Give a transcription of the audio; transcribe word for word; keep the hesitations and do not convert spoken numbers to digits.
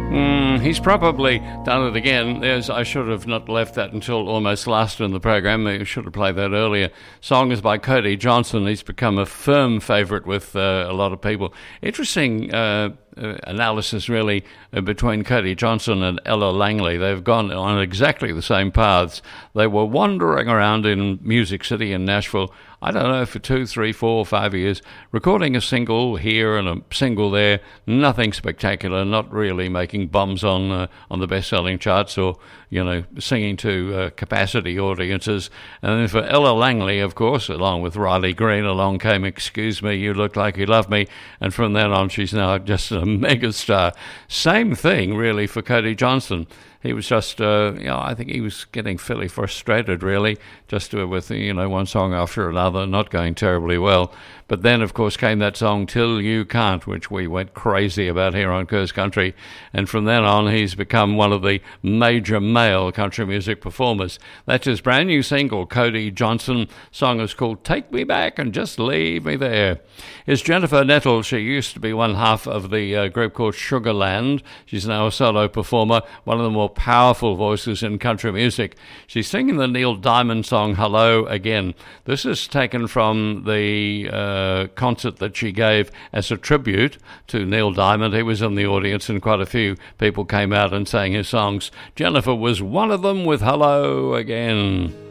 Mm, he's probably done it again. There's, I should have not left that until almost last in the program. I should have played that earlier. Song is by Cody Johnson. He's become a firm favourite with uh, a lot of people. Interesting uh, uh, analysis, really, uh, between Cody Johnson and Ella Langley. They've gone on exactly the same paths. They were wandering around in Music City in Nashville, I don't know, for two, three, four, five years, recording a single here and a single there, nothing spectacular, not really making bombs on uh, on the best-selling charts or, you know, singing to uh, capacity audiences. And then for Ella Langley, of course, along with Riley Green, along came Excuse Me, You Look Like You Love Me, and from then on she's now just a megastar. Same thing, really, for Cody Johnson. He was just, uh, you know, I think he was getting fairly frustrated, really, just uh, with, you know, one song after another, not going terribly well. But then, of course, came that song, Till You Can't, which we went crazy about here on Coast Country. And from then on, he's become one of the major male country music performers. That's his brand new single, Cody Johnson. Song is called Take Me Back and Just Leave Me There. Here's Jennifer Nettle. She used to be one half of the uh, group called Sugarland. She's now a solo performer, one of the more powerful voices in country music. She's singing the Neil Diamond song, Hello Again. This is taken from the uh, concert that she gave as a tribute to Neil Diamond. He was in the audience and quite a few people came out and sang his songs. Jennifer was one of them with Hello Again.